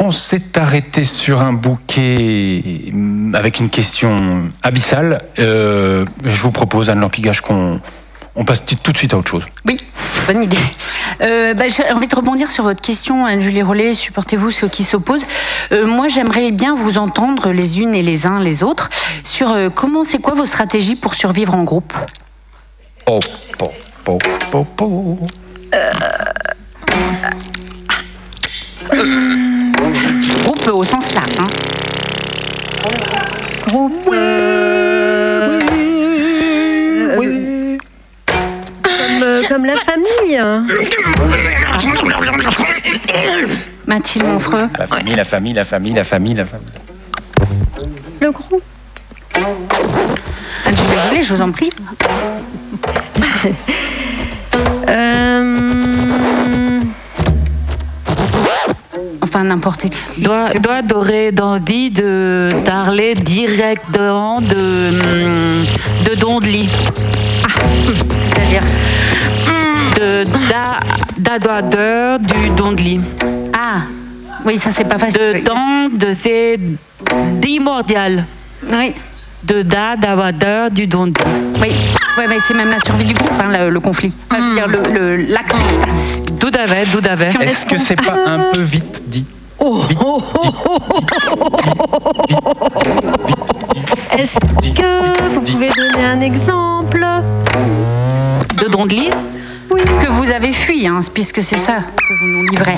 On s'est arrêté sur un bouquet avec une question abyssale. Je vous propose, Anne-Laure Pigache, qu'on passe tout de suite à autre chose. Oui, bonne idée. J'ai envie de rebondir sur votre question, Anne-Julie Rollet, supportez-vous ceux qui s'opposent. Moi, j'aimerais bien vous entendre les unes et les uns les autres sur c'est quoi vos stratégies pour survivre en groupe. Groupe au sens large, hein. Groupe. Oui. Comme la famille. Mathilde Monfreux. La famille. Le groupe. Anne-Julie, je vous en prie. Enfin, n'importe qui. Doit adorer d'envie de parler directement de Dondely. C'est-à-dire d'adouadeur du Dondely. Ah, oui, ça c'est pas facile. C'est primordial. Oui. D'adouadeur du Dondely. Oui, c'est même la survie du groupe, hein, le conflit. Enfin, je veux dire, l'acte. Tout à fait. Est-ce que c'est pas un peu vite dit? Est-ce que vous pouvez donner un exemple de Dondely? Oui. Que vous avez fui, hein, puisque c'est ça que vous nous livrez.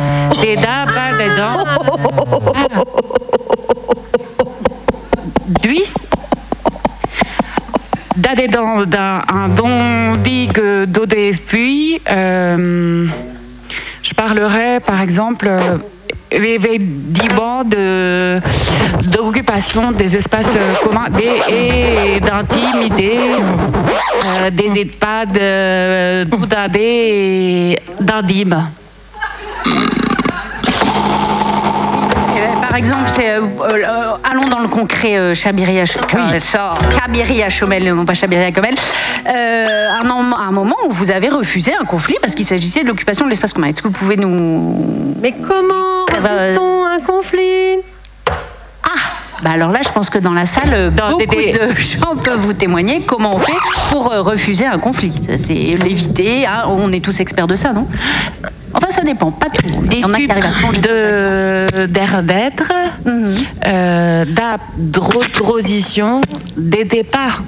Un Dondely que Dodé fuit. Je parlerai par exemple de l'occupation des espaces communs et d'intimité, des EHPAD d'indimes. Par exemple, allons dans le concret, Chabiri à Chomel, non pas Chabiri à Comel. Un moment où vous avez refusé un conflit parce qu'il s'agissait de l'occupation de l'espace commun. Est-ce que vous pouvez nous... Mais comment refuse-t-on un conflit? Alors là, je pense que dans la salle, beaucoup de gens peuvent vous témoigner comment on fait pour refuser un conflit. C'est l'éviter. On est tous experts de ça, non? Enfin, ça dépend, pas tout. Il y en a qui arrivent à changer d'air d'être, d'opposition, des départs,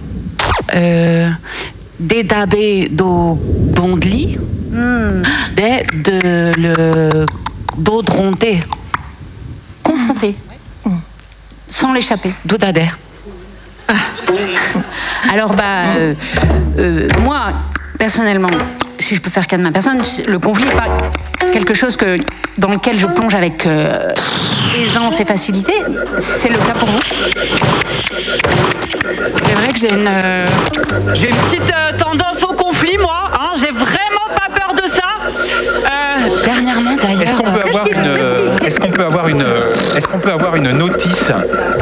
des dabés d'Ondely, d'Audronté. Confronté. Sans l'échapper. D'Oudader. Alors, moi, personnellement, si je peux faire cas de ma personne, le conflit n'est pas quelque chose dans lequel je plonge avec aisance et facilité. C'est le cas pour vous? C'est vrai que j'ai une petite tendance au conflit, moi. J'ai vraiment pas peur de ça. Dernièrement, d'ailleurs. Est-ce qu'on peut avoir une notice?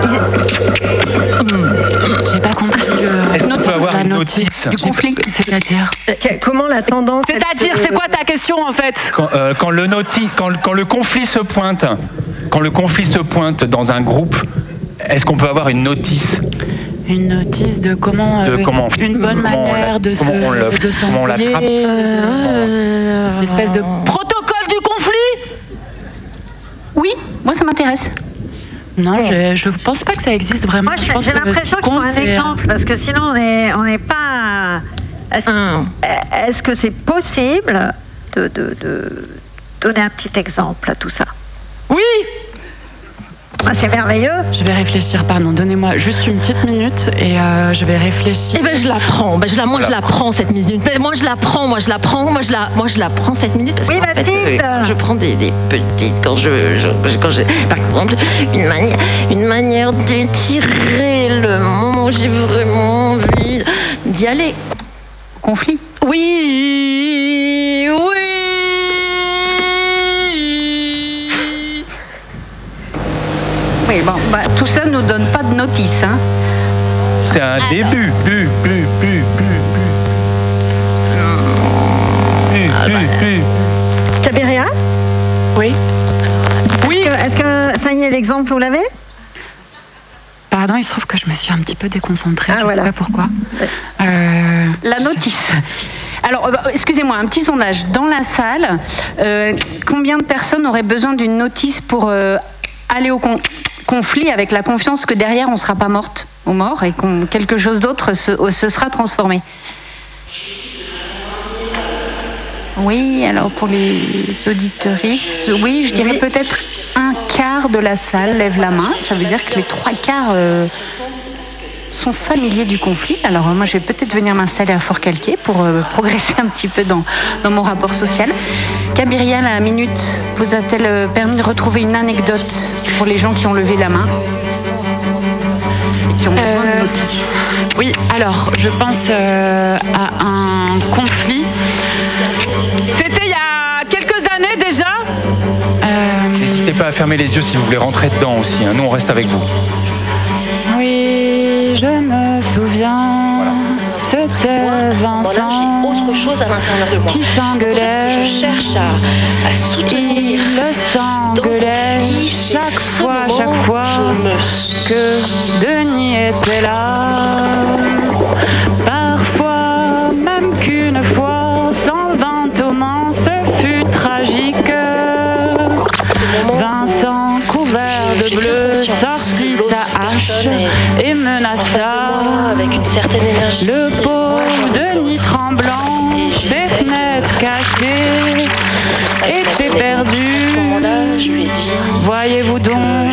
J'ai pas compris. Est-ce qu'on peut avoir une notice du conflit? C'est-à-dire comment la tendance? C'est-à-dire, c'est quoi ta question en fait? Quand le conflit se pointe, dans un groupe, est-ce qu'on peut avoir une notice? Une notice de comment une bonne manière de s'envoyer. Une espèce de protocole du conflit. Oui, moi ça m'intéresse. Non, je pense pas que ça existe vraiment. Moi, j'ai l'impression qu'il faut un exemple, parce que sinon on n'est pas... Est-ce que c'est possible de donner un petit exemple à tout ça? Oui. C'est merveilleux. Je vais réfléchir, pardon, donnez-moi juste une petite minute et je vais réfléchir. Je la prends, je la prends cette minute. Moi je la prends cette minute. Oui, Mathilde. Je prends des petites, quand j'ai, par exemple, une manière d'étirer le moment où j'ai vraiment envie d'y aller. Conflit. Oui. Oui, tout ça ne nous donne pas de notice, hein. C'est un début. Cabiria? Oui. Oui. Est-ce que ça y est, l'exemple, vous l'avez? Pardon, il se trouve que je me suis un petit peu déconcentrée. Je ne sais pas pourquoi. La notice. Alors, excusez-moi, un petit sondage. Dans la salle, combien de personnes auraient besoin d'une notice pour aller au conflit avec la confiance que derrière on ne sera pas morte ou mort et que quelque chose d'autre se sera transformé? Oui, alors pour les auditeuristes, oui, je dirais peut-être un quart de la salle lève la main. Ça veut dire que les 3/4 sont familiers du conflit. Alors moi, je vais peut-être venir m'installer à Fort-Calquier pour progresser un petit peu dans mon rapport social. Gabrielle, à la minute, vous a-t-elle permis de retrouver une anecdote pour les gens qui ont levé la main et qui ont besoin de notice? Oui, alors je pense à un conflit. C'était il y a quelques années déjà. N'hésitez pas à fermer les yeux si vous voulez rentrer dedans aussi. Nous, on reste avec vous. Oui, je me souviens. Voilà. C'était Vincent. Moi, là, j'ai autre chose à l'intérieur de moi. Qui s'engueulait. Je cherche à soutenir. Il le s'engueulait chaque fois que Denis était là. Parfois, même qu'une fois, sans vantement, ce fut tragique. Vincent, couvert de bleu, sortit sa hache et menaça avec une certaine énergie. Le pauvre Denis tremblant, ses fenêtres cassées, était perdu. Voyez-vous donc,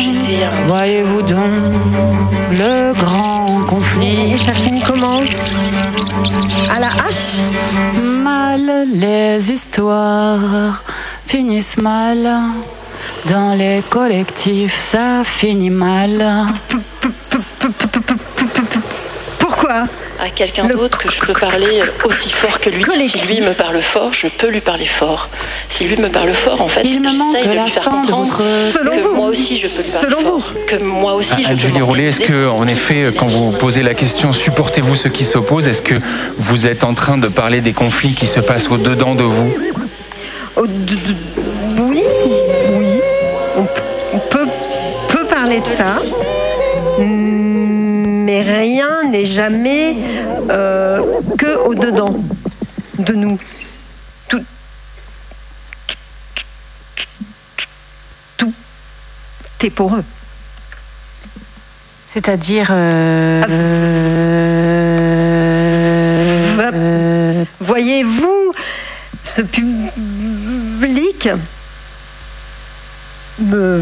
le grand conflit. Et ça finit comment? À la hache? Mal, les histoires finissent mal. Dans les collectifs, ça finit mal. Pourquoi? À quelqu'un d'autre que je peux parler aussi fort que lui. Si lui me parle fort, je peux lui parler fort. Si lui me parle fort, en fait, il me manque de la lui faire fin de comprendre que moi aussi je peux lui parler fort. Que moi aussi je peux. Julie Rollet, est-ce que, en effet, quand vous posez la question, supportez-vous ceux qui s'opposent, est-ce que vous êtes en train de parler des conflits qui se passent au-dedans de vous? Oui. On peut parler de ça, mais rien n'est jamais que au-dedans de nous. Tout est pour eux. C'est-à-dire... Voyez-vous, ce public me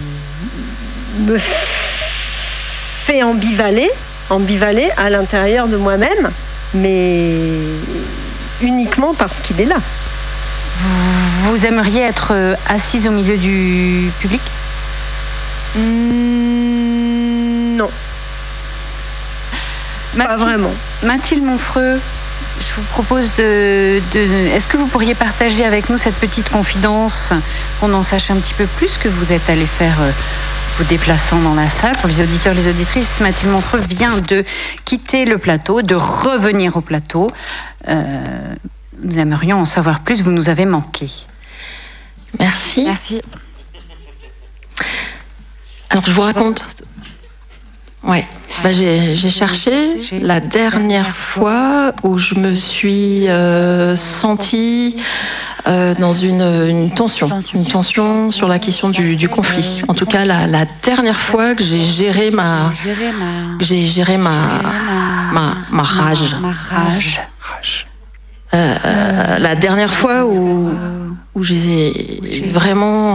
fait ambivaler à l'intérieur de moi-même, mais uniquement parce qu'il est là. Vous aimeriez être assise au milieu du public? Non. Pas vraiment. Mathilde Monfreux, je vous propose est-ce que vous pourriez partager avec nous cette petite confidence, qu'on en sache un petit peu plus, que vous êtes allé faire vous déplaçant dans la salle? Pour les auditeurs, les auditrices, Mathilde Monfreux vient de quitter le plateau, de revenir au plateau. Nous aimerions en savoir plus, vous nous avez manqué. Merci. Alors je vous raconte. Ouais. J'ai cherché la dernière fois où je me suis sentie dans une tension sur la question du conflit. En tout cas, la dernière fois que j'ai géré ma rage. La dernière fois où j'ai vraiment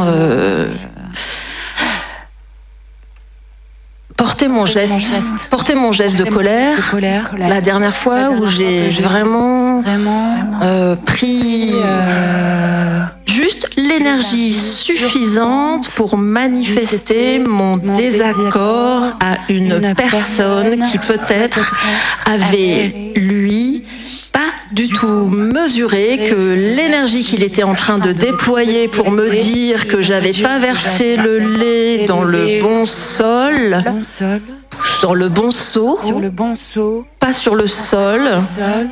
porté mon geste de colère. La dernière fois où j'ai vraiment pris juste l'énergie suffisante pour manifester mon désaccord à une personne qui peut-être avait, lui, pas du tout mesuré que l'énergie qu'il était en train de déployer pour me dire que j'avais pas versé le lait dans le bon sol, dans le bon seau, pas sur le sol,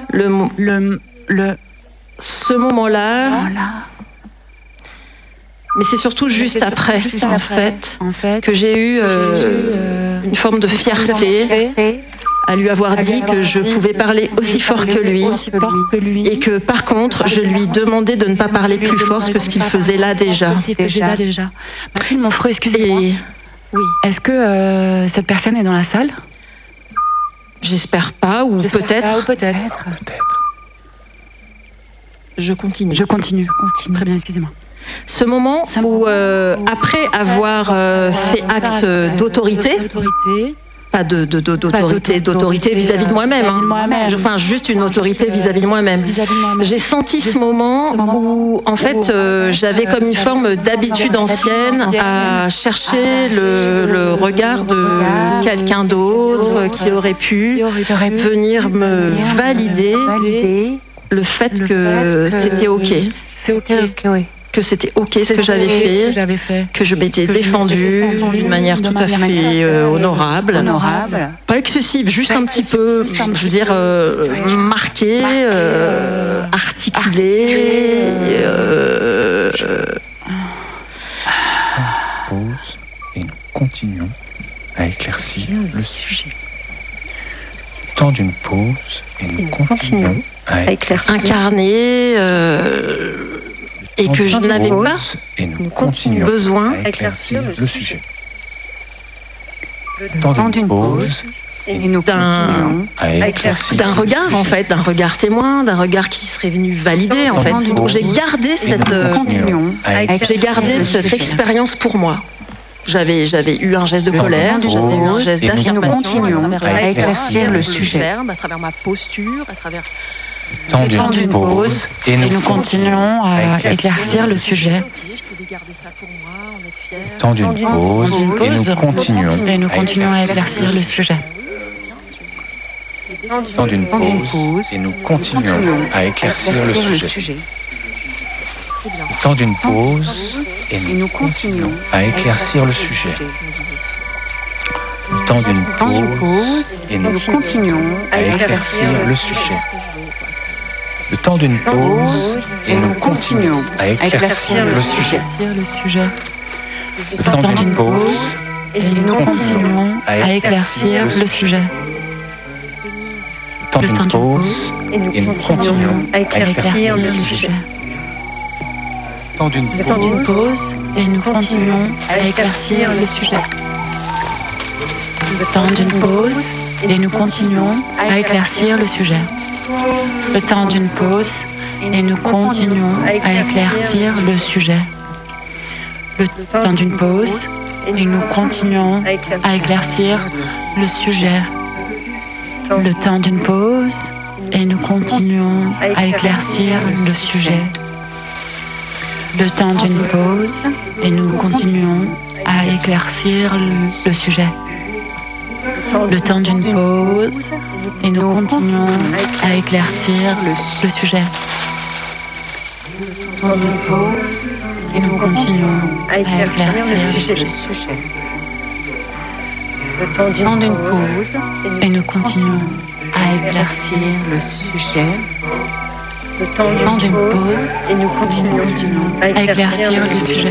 ce moment-là, Mais c'est surtout juste après, en fait, que j'ai eu une forme de fierté à lui avoir dit que je pouvais parler aussi fort que lui, et que par contre, je lui demandais de ne pas parler plus fort que ce qu'il faisait là déjà. Mathilde Monfreux, excusez-moi. Oui. Est-ce que cette personne est dans la salle? J'espère pas, ou peut-être. Peut-être. Je continue. Très bien, excusez-moi. Ce moment où, après avoir fait acte d'autorité, pas d'autorité vis-à-vis de moi-même, enfin juste une autorité vis-à-vis de moi-même. J'ai senti ce moment où, en fait, j'avais comme une forme d'habitude ancienne à chercher le regard de quelqu'un d'autre qui aurait pu venir me valider le fait que c'était OK. Oui. Que c'était OK ce que j'avais fait, que je m'étais défendue d'une manière tout à fait honorable. Pas excessive, juste un petit peu, je veux dire, marquée, articulée. Pause et nous continuons à éclaircir le sujet. Le temps d'une pause et nous continuons à éclaircir. Incarner. Et que je n'avais pas besoin d'éclaircir le sujet. Le temps d'une pause et nous continuons à éclaircir d'un regard, en fait, d'un regard témoin, d'un regard qui serait venu valider, en fait. Donc j'ai gardé cette expérience pour moi. J'avais eu un geste de colère, j'avais eu un geste d'affirmation. Nous continuons à éclaircir le sujet. À travers ma posture, à travers... Temps d'une pause et nous continuons à éclaircir le sujet. Temps d'une pause et nous continuons à éclaircir le sujet. Temps d'une pause et nous continuons à éclaircir le sujet. Temps d'une pause et nous continuons à éclaircir le sujet. Temps d'une pause et nous continuons à éclaircir le sujet. Le temps d'une pause et nous continuons à éclaircir le sujet. Le temps d'une pause et nous continuons à éclaircir le sujet. Le temps d'une pause et nous continuons à éclaircir le sujet. Le temps d'une pause et nous continuons à éclaircir le sujet. Le temps d'une pause et nous continuons à éclaircir le sujet. Le temps d'une pause et nous continuons à éclaircir le sujet. Le temps d'une pause et nous continuons à éclaircir le sujet. Le temps d'une pause et nous continuons à éclaircir le sujet. Le temps d'une pause et nous continuons à éclaircir le sujet. Le temps d'une pause et nous continuons à éclaircir le sujet. Le temps d'une pause et nous continuons à éclaircir le sujet. Le temps d'une pause et nous continuons à éclaircir le sujet. Le temps d'une pause et nous continuons à éclaircir le sujet.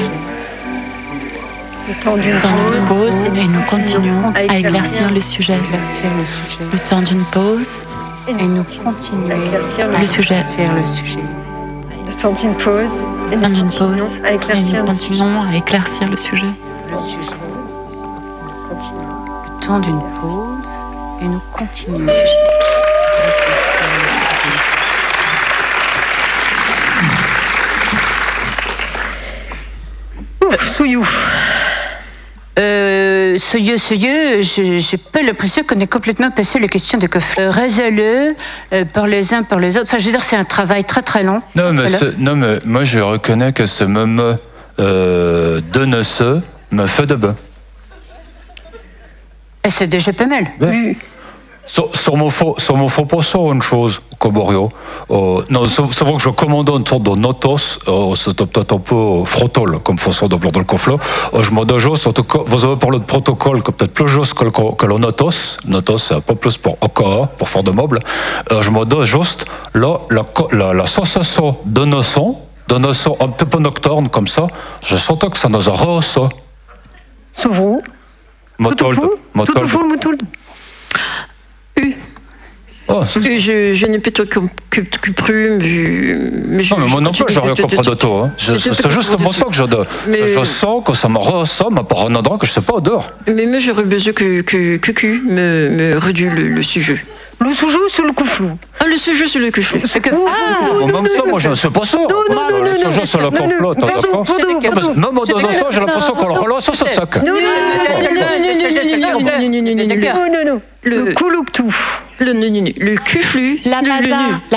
Le temps d'une pause et nous continuons à éclaircir le sujet. Le temps d'une pause et nous continuons à éclaircir le sujet. Le temps d'une pause et nous continuons à éclaircir le sujet. Le temps d'une pause et nous continuons. Souillou. J'ai pas l'impression qu'on est complètement passé la question de coffre. Résolu par les uns, par les autres. Enfin, je veux dire, c'est un travail très très long. Non, mais moi je reconnais que ce moment de ne se me fait de bas. Et c'est déjà pas mal. Oui. Sur mon faux pas sur une chose, Coborio. Non, c'est vrai que je commande une sorte de notos, c'est peut-être un peu frottol, comme façon de blonde le conflit. Je me dis juste, en tout cas, vous avez parlé de protocole, que peut-être plus juste que le notos. Notos, c'est un peu plus pour OKA, pour faire de meubles. Je me dis juste, là, la sensation de notion, d'un son un petit peu nocturne comme ça, je sentais que ça nous a rosa. Souvent. Motold. Oh, je n'ai plutôt que plume. Non, mais moi non plus, je ne comprends de tout. Hein. C'est juste mon sang que je sens que ça me ressemble par un endroit que je ne sais pas dehors. Mais moi, j'aurais besoin que me réduit le sujet. Le sujet, c'est le coufflou. Ah, le sujet, c'est le coufflou. C'est que. Même ça, moi, je ne sais pas ça. Le sujet, c'est le complot. Même au dedans ça, j'ai l'impression qu'on le relance, ça sac. Non. Le coulouctou. Le cuflu. La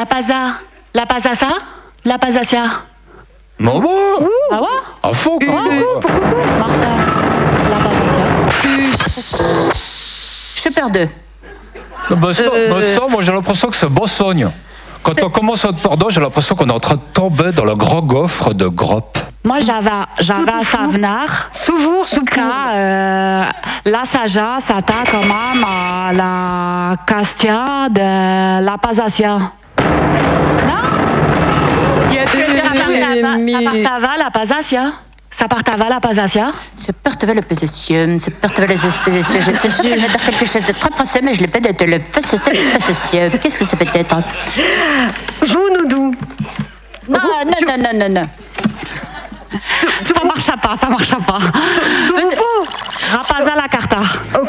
pasasia. Non, bon. Ah ouais? À fond, quoi. Marcel. La pasasia. Je perds 2. Ça, moi j'ai l'impression que c'est Bossogne. Quand on commence à être pardon, j'ai l'impression qu'on est en train de tomber dans le grand gouffre de Groppe. Moi j'avais Savenar. Souvent, La Saja, ça t'a quand même à la Castia de la Pasasia. Non? La Pasasia. Ça partava la Pasasia? C'est partava la Pasasia, c'est partava la Pasasia. Je vais dire quelque chose de très précis, mais je l'ai pas dit le Pasasia. Qu'est-ce que ça peut être? Jounoudou. Non. Ça marche pas. Rapaza la carta.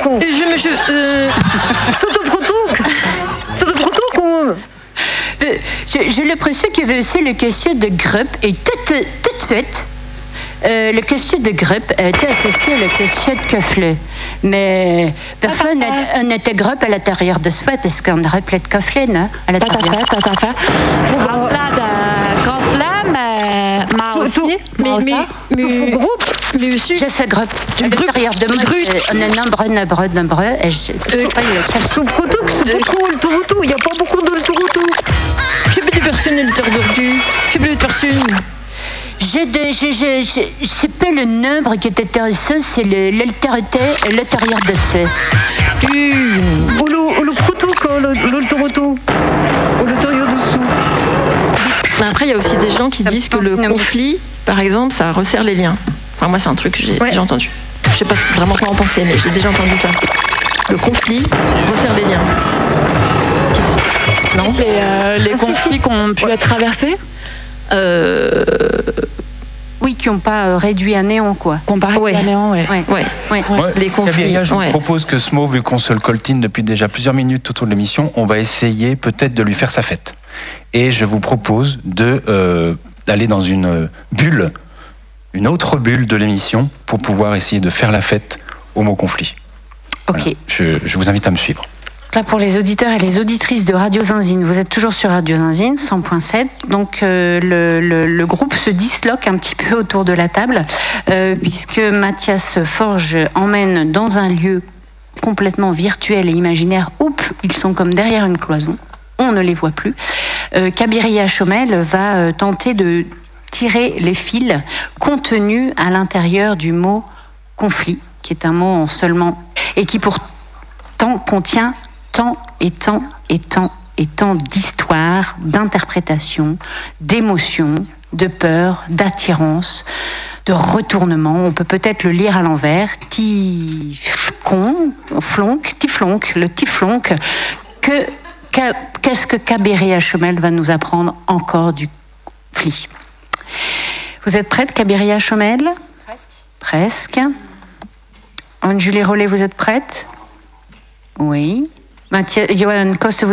J'ai l'impression qu'il y avait aussi le question de groupe et tout de suite. Le question de grippe était associé à la question de cofflet. Mais personne n'était grippe à l'intérieur de soi parce qu'on aurait plein de cofflets, non? À l'intérieur. Ça fait. Pour plein de cofflets, mais aussi. Mais aussi. J'ai fait grippe. À l'intérieur de moi, on est nombreux. Et c'est beaucoup le touroutou. Il n'y a pas beaucoup de touroutou. J'ai plus de personnes le touroutou. J'ai plus de personnes. C'est pas le nombre qui est intéressant, c'est l'altérité à l'intérieur de ça. Ou le proutou, le touroutou. Ou le torio dessous. Après, il y a aussi des gens qui disent que le conflit, par exemple, ça resserre les liens. Enfin, moi, c'est un truc que j'ai déjà entendu. Je sais pas vraiment quoi en penser, mais j'ai déjà entendu ça. Le conflit resserre les liens. Non? Les conflits qui ont pu être traversés? Oui, qui n'ont pas réduit à néant, quoi. Comparé à néant, ouais. Les conflits. Je vous propose que Smo, vu qu'on se le coltine depuis déjà plusieurs minutes tout au long de l'émission, on va essayer peut-être de lui faire sa fête. Et je vous propose d'aller dans une bulle, une autre bulle de l'émission, pour pouvoir essayer de faire la fête au mot conflit. Ok. Voilà. Je vous invite à me suivre. Là, pour les auditeurs et les auditrices de Radio Zinzine, vous êtes toujours sur Radio Zinzine, 100.7. Donc, le groupe se disloque un petit peu autour de la table, puisque Mathias Forge emmène dans un lieu complètement virtuel et imaginaire. Ils sont comme derrière une cloison. On ne les voit plus. Kabiria Chomel va tenter de tirer les fils contenus à l'intérieur du mot conflit, qui est un mot en seulement, et qui pourtant contient tant d'histoires, d'interprétations, d'émotions, de peur, d'attirance, de retournement. On peut peut-être le lire à l'envers. Le tiflonc. Qu'est-ce que Kabiria Chomel va nous apprendre encore du conflit? Vous êtes prête, Kabiria Chomel? Presque. Anne-Julie Rollet, vous êtes prête? Oui. Johan Coste,